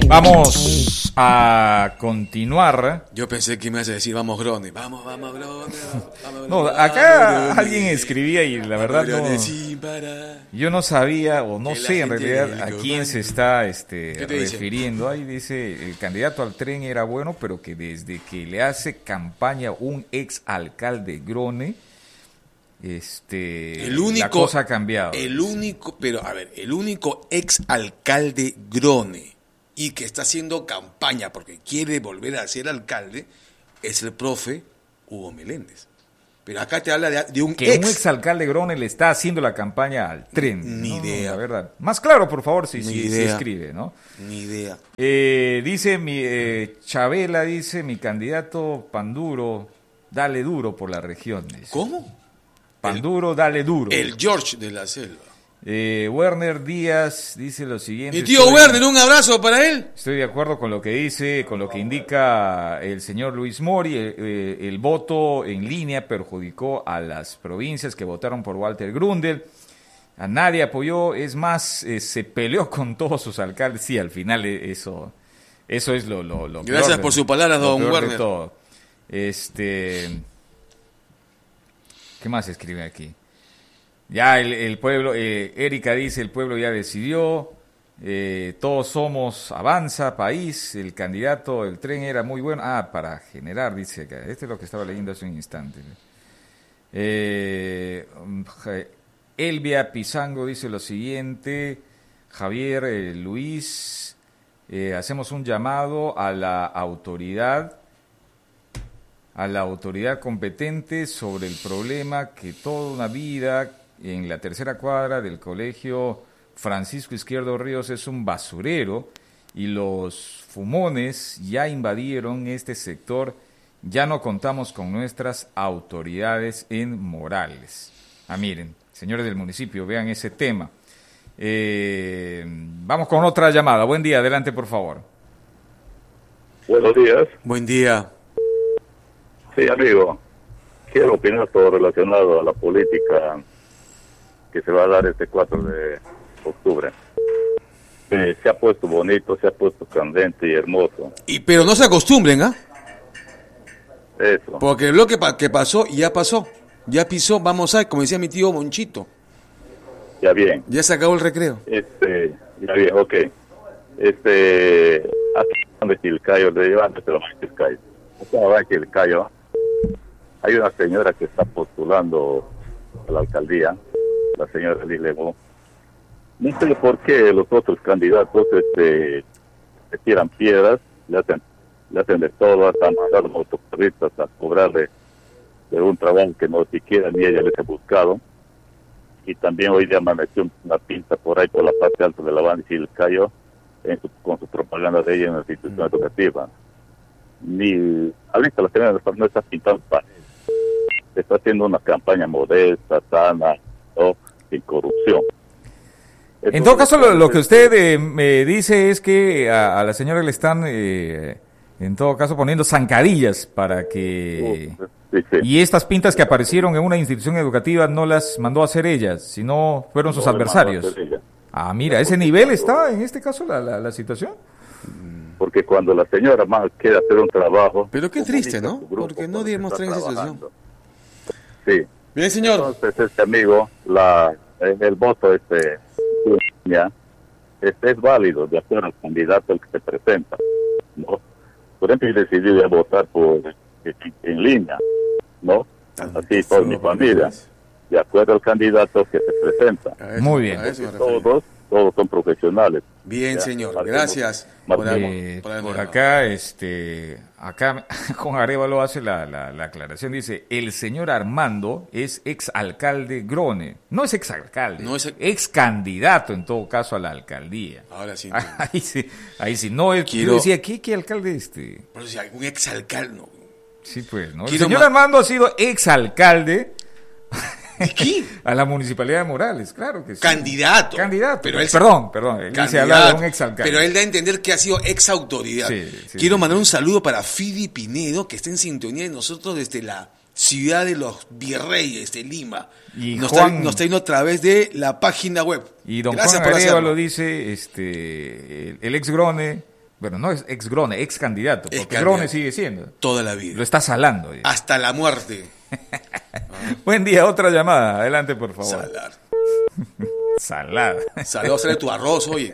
Vamos a continuar. Yo pensé que me ibas a decir, vamos Grone. Vamos Grone. No, acá alguien escribía y la verdad no, yo no sabía o no sé en realidad a quién se está refiriendo. Ahí dice, el candidato al tren era bueno, pero que desde que le hace campaña un ex alcalde Grone, la cosa ha cambiado. El único ex alcalde Grone y que está haciendo campaña porque quiere volver a ser alcalde es el profe Hugo Meléndez. Pero acá te habla de un que un ex alcalde Grone le está haciendo la campaña al tren. Ni idea. La verdad. Más claro, por favor, si escribe, ¿no? Ni idea. Dice Chabela, dice, mi candidato Panduro, dale duro por la región. Dice. ¿Cómo? Panduro, dale duro. El George de la Selva. Werner Díaz dice lo siguiente. Mi tío Werner, un abrazo para él. Estoy de acuerdo con lo que dice, con lo que indica el señor Luis Mori. El voto en línea perjudicó a las provincias que votaron por Walter Grundel. A nadie apoyó, es más, se peleó con todos sus alcaldes. Sí, al final eso es lo Gracias peor por sus palabras, don Werner. Todo. ¿Qué más escribe aquí? Ya el pueblo, Erika dice, el pueblo ya decidió, todos somos Avanza, país, el candidato, el tren era muy bueno. Para generar, dice acá, este es lo que estaba leyendo hace un instante. Elvia Pizango dice lo siguiente, Javier Luis, hacemos un llamado a la autoridad competente sobre el problema que toda una vida en la tercera cuadra del colegio Francisco Izquierdo Ríos es un basurero y los fumones ya invadieron este sector, ya no contamos con nuestras autoridades en Morales. Miren, señores del municipio, vean ese tema. Vamos con otra llamada. Buen día, adelante por favor. Buenos días. Buen día. Sí, amigo, quiero opinar todo relacionado a la política que se va a dar este 4 de octubre. Se ha puesto bonito, se ha puesto candente y hermoso. Pero no se acostumbren, Eso. Porque lo que pasó, ya pasó. Ya pisó, vamos a, como decía mi tío Monchito. Ya bien. Ya se acabó el recreo. Ya bien, ok. Aquí de Chilcayo, de llevando pero Chilcayo. Acá va Chilcayo. Hay una señora que está postulando a la alcaldía, la señora Lilemo. No sé por qué los otros candidatos se tiran piedras, le hacen de todo, hasta mandar a los motoristas a cobrarle de un trabajo que no siquiera ni ella les ha buscado. Y también hoy día amaneció una pinta por ahí por la parte alta de la banda y el cayó con su propaganda de ella en la institución educativa. Ahorita la señora no está pintando paredes, está haciendo una campaña modesta, sana, ¿no? Sin corrupción. En todo caso, lo que usted me dice es que a la señora le están, en todo caso, poniendo zancadillas para que... Sí. Y estas pintas que aparecieron en una institución educativa no las mandó a hacer ella, sino fueron sus adversarios. Mira, ¿ese nivel está en este caso la situación? Porque cuando la señora más quiere hacer un trabajo... Pero qué triste, ¿no? Porque no debemos estar en esa situación. Sí. Bien, señor. Entonces, amigo, el voto es válido de acuerdo al candidato al que se presenta, ¿no? Por ejemplo, yo decidí votar en línea, ¿no? Así por mi familia, de acuerdo al candidato que se presenta. Muy bien. Todos son profesionales. Bien, señor. Gracias. Por acá, acá Juan Arévalo hace la aclaración. Dice, el señor Armando es exalcalde Grone. No es exalcalde, no es ex candidato en todo caso a la alcaldía. Ahora sí. Ahí sí. No, yo decía, ¿qué alcalde Pero si algún exalcalde, no. Sí, pues, ¿no? El señor Armando ha sido exalcalde ¿de qué? A la municipalidad de Morales, claro que sí. Candidato. Pero él, perdón. Él se habla de un exalcalde. Pero él da a entender que ha sido exautoridad. Quiero mandar un saludo para Fidi Pinedo, que está en sintonía de nosotros desde la ciudad de los virreyes de Lima. Y nos está yendo a través de la página web. Y don Juan Arevalo dice, el ex Grone Bueno, no es ex Grone, ex candidato, Ex porque candidato. Grone sigue siendo. Toda la vida. Lo está salando. Ya. Hasta la muerte. Buen día, otra llamada. Adelante, por favor. Salar. Salada. Salado sale tu arroz, oye.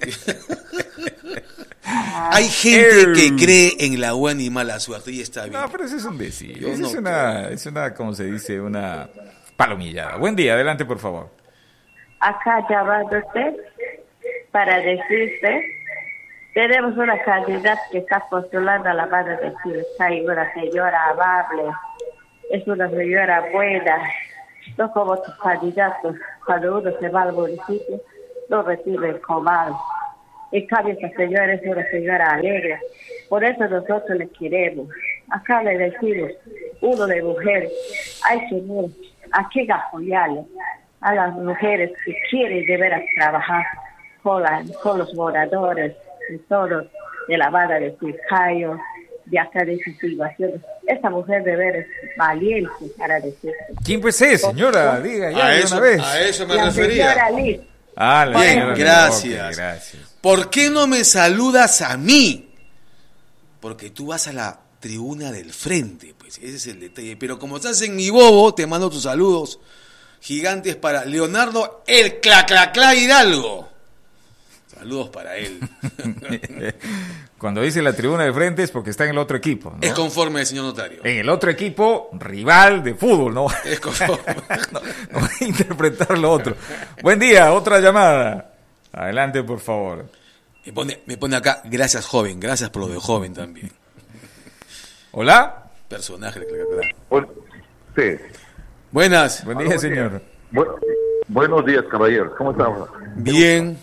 Hay gente que cree en la buena y mala suerte y está bien. No, pero eso es un decir. Yo Eso no es una, como se dice, una palomillada. Buen día, adelante, por favor. Acá llamando usted para decirte, tenemos una candidata que está postulando a la banda de Chile. Hay una señora amable, es una señora buena, no como tus candidatos, cuando uno se va al municipio, no reciben comal. En cambio, esta señora es una señora alegre, por eso nosotros le queremos. Acá le decimos, uno de mujer, hay que apoyarle a las mujeres que quieren de veras trabajar con los moradores y todos de la banda de Chilcayo, de acá de sus situaciones. Esta mujer de veras valiente para decir. ¿Quién pues es, señora? Diga ya de una vez. A eso me La refería. señora Liz. Ah, la Bien, señora. gracias. Ok, gracias. ¿Por qué no me saludas a mí? Porque tú vas a la tribuna del frente, pues ese es el detalle. Pero como estás en mi bobo, te mando tus saludos gigantes para Leonardo el Claclaclá Hidalgo. Saludos para él. Cuando dice la tribuna del frente es porque está en el otro equipo, ¿no? Es conforme, señor notario. En el otro equipo, rival de fútbol, ¿no? Es conforme. No voy a interpretar lo otro. Buen día, otra llamada. Adelante, por favor. Me pone acá, gracias joven, gracias por lo de joven también. ¿Hola? Personaje del Claclaclá. Bueno, sí. Buenas. Buen día, señor. Buenos días, caballeros. ¿Cómo estamos? Bien.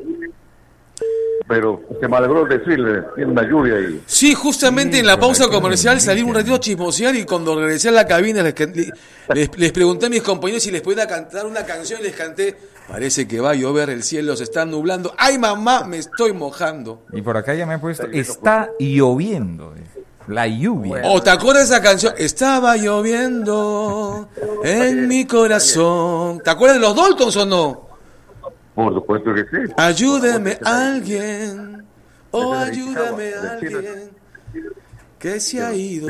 Pero se me alegró decirle, tiene una lluvia y... Sí, justamente en la pausa comercial salí un ratito a chismosear y cuando regresé a la cabina les pregunté a mis compañeros si les podía cantar una canción y les canté, parece que va a llover, el cielo se está nublando, ay mamá, me estoy mojando. Y por acá ya me he puesto, está lloviendo. La lluvia. ¿O te acuerdas de esa canción? Estaba lloviendo en mi corazón. ¿Te acuerdas de los Daltons o no? Por supuesto que sí. Ayúdeme alguien, ayúdame alguien que se ha ido.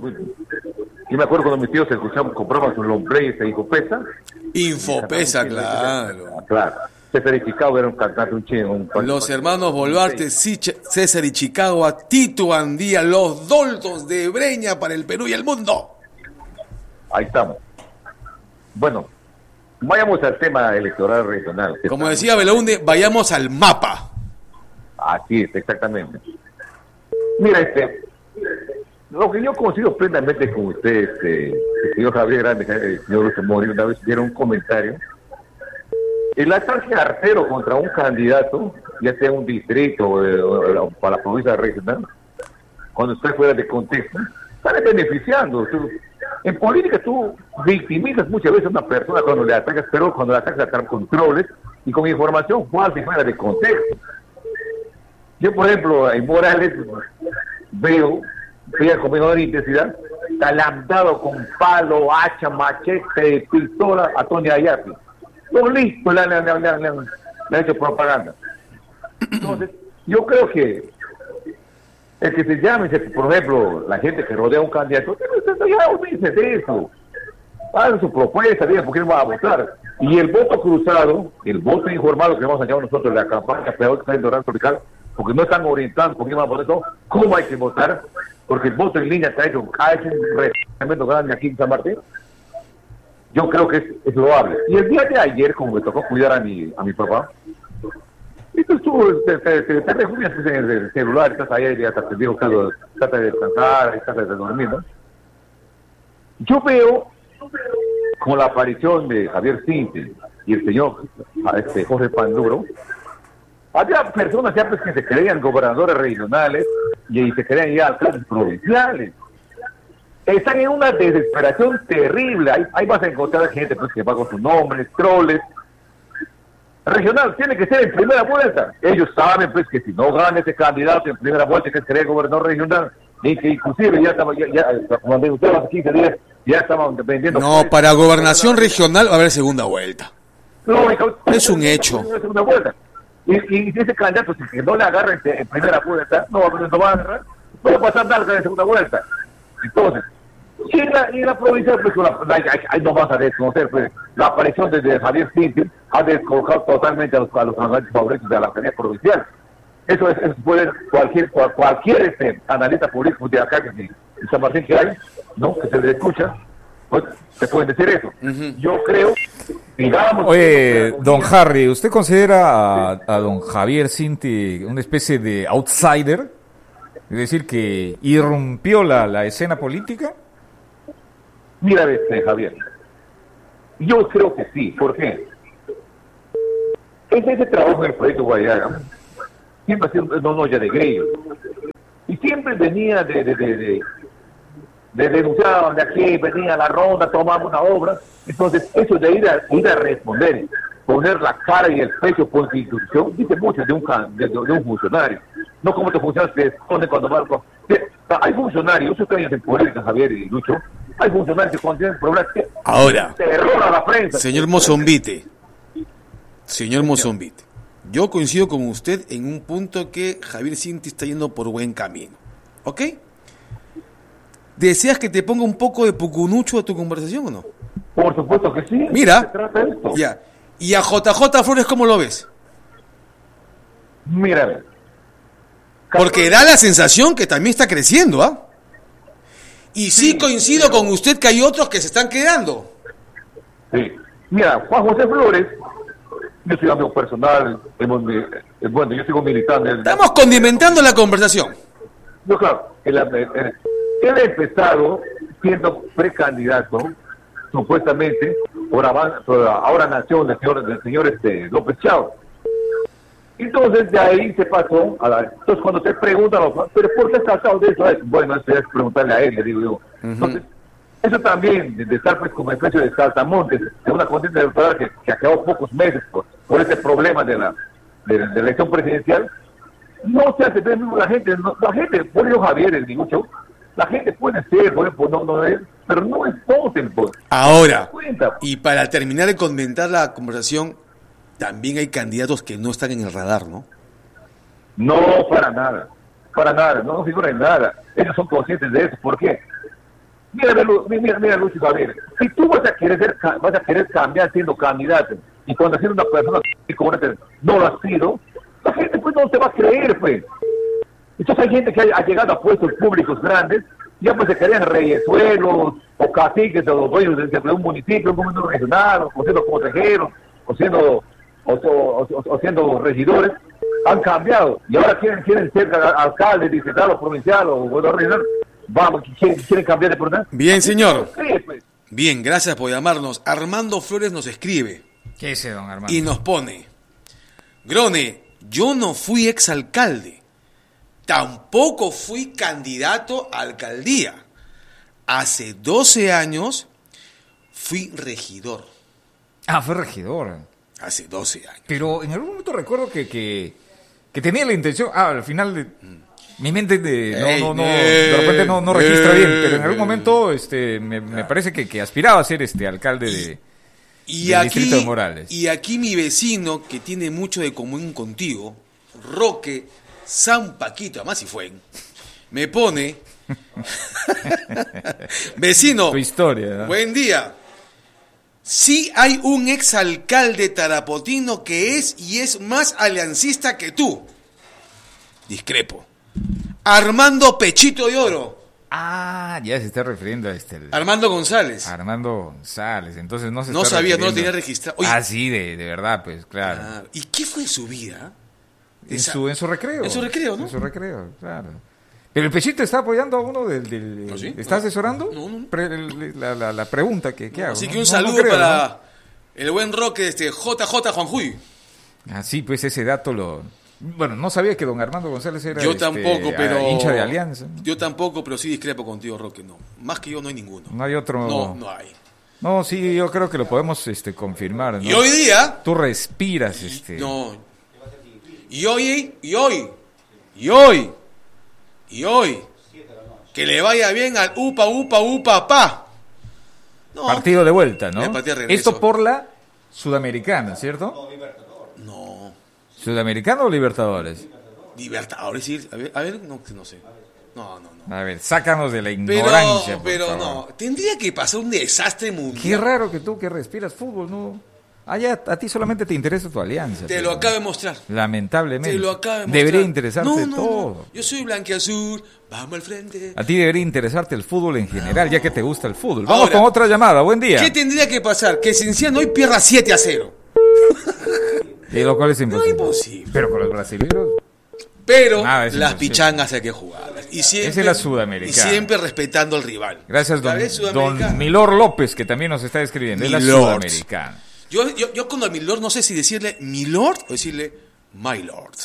Yo me acuerdo cuando mis tíos compraban sus long play y Infopesa. Infopesa, claro. Claro. César y Chicago era un cantante, Los hermanos Boluarte, César y Chicago, a Tito Andía, los Daltons de Breña para el Perú y el mundo. Ahí estamos. Bueno, vayamos al tema electoral regional. Como decía Belaunde, vayamos al mapa. Así es, exactamente. Mira, lo que yo coincido plenamente con usted, el señor Javier Grande, el señor Luis Mori, una vez hicieron un comentario. El ataque artero contra un candidato, ya sea un distrito o para la provincia regional, cuando esté fuera de contexto, sale beneficiando. En política tú victimizas muchas veces a una persona cuando le atacas, pero cuando le atacas a controles y con información falsa y fuera de contexto. Yo, por ejemplo, en Morales veo con menor intensidad, talandado con palo, hacha, machete, pistola a Tony Ayati. No, listo, le han hecho propaganda. Entonces, yo creo que el que se llame, por ejemplo, la gente que rodea a un candidato, ya olvídense de eso. Hagan su propuesta, digan por qué va a votar. Y el voto cruzado, el voto informado que vamos a llamar nosotros en la campaña, peor que está en Doral Tropical, porque no están orientando por qué van a votar, cómo hay que votar, porque el voto en línea está hecho, hay un reglamento grande aquí en San Martín. Yo creo que es loable. Y el día de ayer, como me tocó cuidar a mi papá, entonces tú te refugias en el celular, estás ahí y hasta te digo, trata de descansar, trata de dormir, ¿no? Yo veo, con la aparición de Javier Sinte y el señor Jorge Panduro, había personas ya pues, que se creían gobernadores regionales y se creían ya alcaldes provinciales. Están en una desesperación terrible. Ahí vas a encontrar gente pues, que va con sus nombres, troles. Regional tiene que ser en primera vuelta. Ellos saben pues que si no gana ese candidato en primera vuelta que sería gobernador regional, y que inclusive ya estaba, como han ustedes hace 15 días, ya estaban vendiendo. No, para gobernación regional va a haber segunda vuelta. No, es un hecho. Segunda vuelta. Y si ese candidato, si no le agarra en primera vuelta, no va a agarrar, no va a pasar nada en segunda vuelta. Entonces, y la provincia, pues, ahí no vas a desconocer, pues, la aparición de Javier Sinti ha descolocado totalmente a los candidatos favoritos de la Asamblea Provincial. Eso puede cualquier analista político de acá, de San Martín que hay, ¿no? Que se le escucha, pues, te pueden decir eso. Yo creo, digamos... Oye, don Harry, ¿usted considera a don Javier Sinti una especie de outsider? Es decir, que irrumpió la escena política. Mira, Javier, yo creo que sí. ¿Por qué? Ese trabajo en el proyecto Guayaga siempre ha sido una olla de grillo. Y siempre venía de denunciar de aquí, venía a la ronda, tomaba una obra. Entonces, eso de ir a responder, poner la cara y el pecho por su institución, dice mucho de un funcionario. No como te funciona, se esconde cuando va algo. Hay funcionarios, yo estoy en política, Javier y Lucho, hay funcionarios que cuando tienen problemas que ahora, terror a la prensa. Señor Mozombite, yo coincido con usted en un punto que Javier Sinti está yendo por buen camino. ¿Ok? ¿Deseas que te ponga un poco de pucunucho a tu conversación o no? Por supuesto que sí. Mira, se trata de esto. Ya. ¿Y a JJ Flores cómo lo ves? Mira, porque da la sensación que también está creciendo, ¿ah? Y sí coincido con usted que hay otros que se están quedando. Sí. Mira, Juan José Flores, yo soy amigo personal, bueno, yo sigo militando. Estamos condimentando la conversación. No, claro, él ha empezado siendo precandidato, supuestamente, por ahora nación del señor López Chao. Entonces, de ahí se pasó entonces, cuando te preguntan, ¿pero por qué has tratado de eso? Bueno, eso es preguntarle a él, le digo yo. Entonces, eso también, de estar pues como especie de saltamontes, de una contienda electoral que acabó pocos meses por ese problema de la elección presidencial, no se hace ver la gente, por ello Javier, el mucho, la gente puede ser, no es, pero no es tótem. Ahora, y para terminar de comentar la conversación, también hay candidatos que no están en el radar, ¿no? No, para nada, no figura en nada. Ellos son conscientes de eso. ¿Por qué? Mira, Lucio Javier, si tú vas a querer cambiar siendo candidato, y cuando siendo una persona como no lo has sido, la gente pues no te va a creer, pues. Entonces hay gente que ha llegado a puestos públicos grandes, ya pues se querían reyesuelos, o caciques, o dueños de un municipio, un gobierno regional, o siendo consejeros, o siendo regidores, han cambiado y ahora quieren ser alcaldes, diputados provinciales o gobernador regional. Vamos, quieren cambiar de provincia. Bien, señor. Sí, pues. Bien, gracias por llamarnos. Armando Flores nos escribe. ¿Qué es don Armando? Y nos pone: Grone, yo no fui exalcalde, tampoco fui candidato a alcaldía. Hace 12 años fui regidor. Ah, fue regidor. Hace 12 años. Pero en algún momento recuerdo que tenía la intención, al final de mi mente de repente no registra bien, pero en algún momento me parece que aspiraba a ser alcalde del distrito de Morales. Y aquí mi vecino, que tiene mucho de común contigo, Roque San Paquito, además si fue, me pone vecino, tu historia, ¿no? Buen día. Sí hay un exalcalde tarapotino que es más aliancista que tú. Discrepo. Armando Pechito de Oro. Ah, ya se está refiriendo a Armando González. Armando González, entonces no se no está sabía, refiriendo. no lo tenía registrado. Oye, sí, de verdad, pues, claro. ¿Y qué fue de su vida? En su recreo. En su recreo, ¿no? En su recreo, claro. Pero el Pechito está apoyando a uno del ¿Oh, sí? ¿está asesorando? No. La pregunta que hago. Así que un saludo creo, para el buen Roque, JJ Juanjuy. Sí, pues ese dato bueno, no sabía que don Armando González era yo tampoco, pero hincha de Alianza. Yo tampoco, pero sí discrepo contigo, Roque. No, más que yo no hay ninguno. No hay otro. No hay. No, sí, yo creo que lo podemos confirmar, ¿no? Y hoy día tú respiras No. Y hoy que le vaya bien al upa pa. No. Partido de vuelta, ¿no? Partido de regreso. Esto por la Sudamericana, ¿cierto? No. ¿Sudamericano o Libertadores? Libertadores, sí. A ver, no sé. No. A ver, sácanos de la ignorancia, Pero por no, favor. tendría que pasar un desastre mundial. Qué raro que tú que respiras fútbol, ¿no? A ti solamente te interesa tu alianza. Te lo acabo de mostrar. Lamentablemente. Te lo acabo de mostrar. Debería interesarte No. todo. Yo soy blanquiazul, vamos al frente. A ti debería interesarte el fútbol en general, ya que te gusta el fútbol. Vamos Ahora, con otra llamada, buen día. ¿Qué tendría que pasar? Que Cienciano hoy pierda 7-0. Y lo cual es No imposible. es imposible. Pero con los brasileños. Pero Nada, es las imposible. pichangas hay que jugarlas. Y siempre, Esa es la sudamericana. Y siempre respetando al rival. Gracias, La vez don sudamericana. Milor López, que también nos está escribiendo. Es la Milord. sudamericana. Yo con el Milord no sé si decirle Milord o decirle My Lord.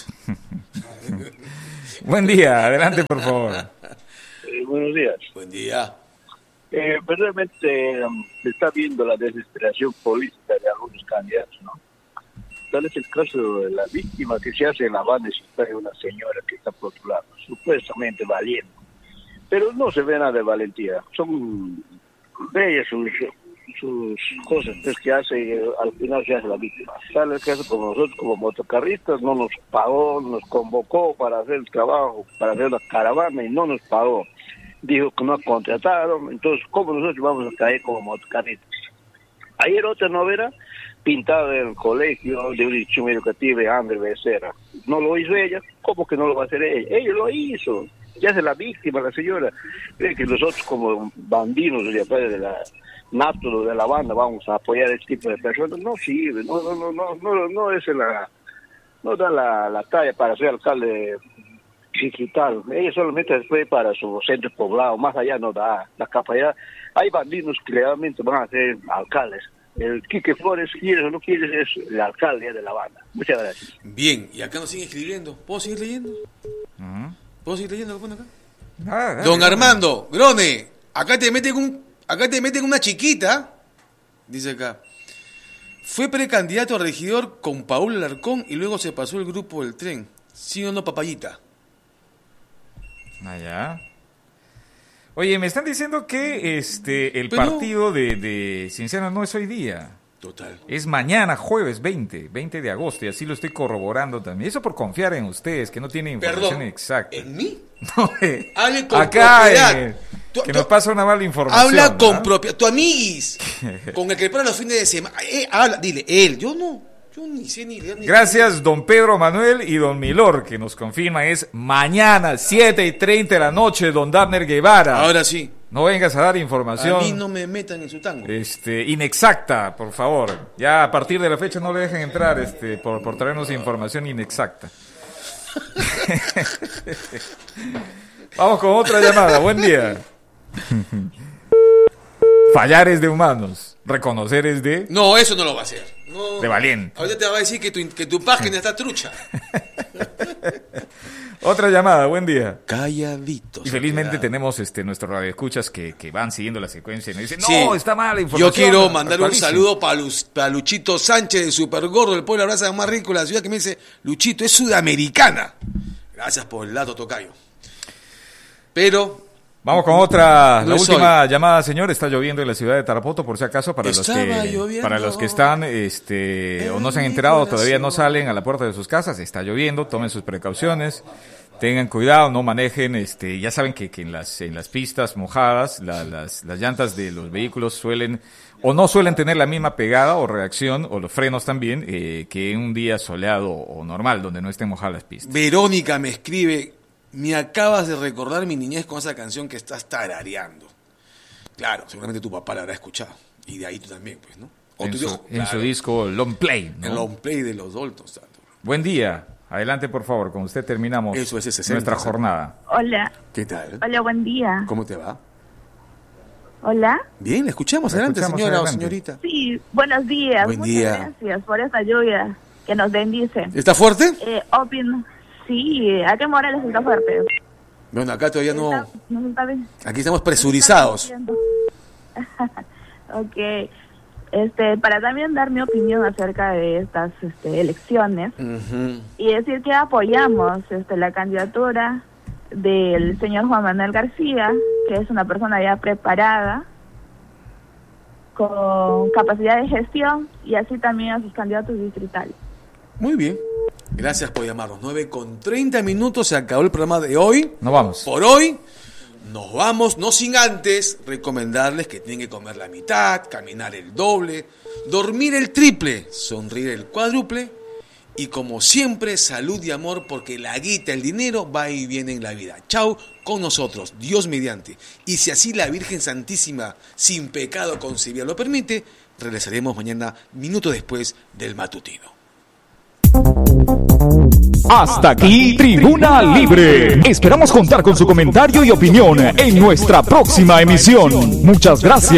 Buen día, adelante, por favor. Buenos días. Buen día. Verdaderamente se está viendo la desesperación política de algunos candidatos, ¿no? Tal es el caso de la víctima que se hace en la banda de una señora que está por otro lado, supuestamente valiente. Pero no se ve nada de valentía. Son bellas sus cosas pues, que hace y al final se hace la víctima. Tal el caso como nosotros como motocarristas, no nos pagó, nos convocó para hacer el trabajo, para hacer la caravana y no nos pagó. Dijo que no contrataron, entonces ¿cómo nosotros vamos a caer como motocarristas? Ayer otra novela pintada en el colegio de una institución educativa de Andrés Becerra. No lo hizo ella, ¿cómo que no lo va a hacer ella? Ella lo hizo, ya es la víctima, la señora. Cree que nosotros como bandidos de la nato de la banda vamos a apoyar a este tipo de personas. No sirve, no es no da la talla para ser alcalde digital. Ella solamente fue para su centro poblado, más allá no da la capacidad. Hay bandidos que realmente van a ser alcaldes. El Quique Flores, quieres o no quieres, es el alcalde de la banda. Muchas gracias. Bien, y acá nos siguen escribiendo. ¿Puedo seguir leyendo? ¿Puedo seguir leyendo? ¿Lo pone acá? Dale. Don Armando, Grone, acá te meten una chiquita, dice acá. Fue precandidato a regidor con Paul Alarcón y luego se pasó el grupo del tren. ¿Sí o no, papayita? Allá. Oye, me están diciendo que el Pero- partido de Cienciano no es hoy día. Total. Es mañana, jueves 20 de agosto, y así lo estoy corroborando también. Eso por confiar en ustedes, que no tienen información Perdón, exacta. ¿en mí? No, Hable con acá, propiedad. que nos pasa una mala información. Habla con ¿no? propiedad. Tu amiguis, con el que para los fines de semana. Habla, dile, él. Yo ni sé ni idea. Gracias, don Pedro Manuel y don Milor, que nos confirma es mañana, 7:30 de la noche, don Darner Guevara. Ahora sí. No vengas a dar A información mí no me metan en su tango. inexacta, por favor. Ya a partir de la fecha no le dejen entrar por traernos información inexacta. Vamos con otra llamada. Buen día. Fallar es de humanos. Reconocer es de No, eso no lo va a hacer. No. De valiente. Ahorita te va a decir que tu página está trucha. Otra llamada. Buen día. Calladito. Y felizmente tenemos nuestros radioescuchas que van siguiendo la secuencia y nos dicen, no, Sí. está mal la información. Yo quiero mandar un actualicen". saludo para Luchito Sánchez, de Super Gordo, del pueblo abraza más rico de la ciudad, que me dice, Luchito, es sudamericana. Gracias por el dato, tocayo. Pero Vamos con otra, No la es última llamada, señor. Está lloviendo en la ciudad de Tarapoto, por si acaso, para Estaba lloviendo. los que están o no se han enterado, todavía no salen a la puerta de sus casas. Está lloviendo, tomen sus precauciones, tengan cuidado, no manejen. Ya saben que en las pistas mojadas, las llantas de los vehículos suelen o no suelen tener la misma pegada o reacción, o los frenos también, que en un día soleado o normal, donde no estén mojadas las pistas. Verónica me escribe, me acabas de recordar mi niñez con esa canción que estás tarareando. Claro, seguramente tu papá la habrá escuchado. Y de ahí tú también, pues, ¿no? O En tu su, viejo, en su claro. disco Long Play, ¿no? El long play de los Daltons. tanto. Buen día. Adelante, por favor. Con usted terminamos Eso es ese 60, nuestra ¿sí? jornada. Hola, ¿Qué tal? hola, buen día. ¿Cómo te va? Hola. Bien, la escuchamos. La Adelante, escuchamos, señora adelante. o señorita. Sí, buenos días. Buen Muchas día. gracias por esta lluvia que nos bendice. ¿Está fuerte? Opino, sí, acá en Morales está fuerte. Bueno, acá todavía no. No está bien. Aquí estamos presurizados. Ok. Para también dar mi opinión acerca de estas elecciones Ujú. y decir que apoyamos la candidatura del señor Juan Manuel García, que es una persona ya preparada, con capacidad de gestión, y así también a sus candidatos distritales. Muy bien. Gracias por llamarnos. 9:30, se acabó el programa de hoy. Nos vamos. Por hoy nos vamos, no sin antes recomendarles que tienen que comer la mitad, caminar el doble, dormir el triple, sonreír el cuádruple y como siempre salud y amor porque la guita, el dinero va y viene en la vida. Chau con nosotros, Dios mediante. Y si así la Virgen Santísima sin pecado concebida lo permite, regresaremos mañana minuto después del matutino. Hasta aquí Tribuna Libre. Esperamos contar con su comentario y opinión en nuestra próxima emisión. Muchas gracias.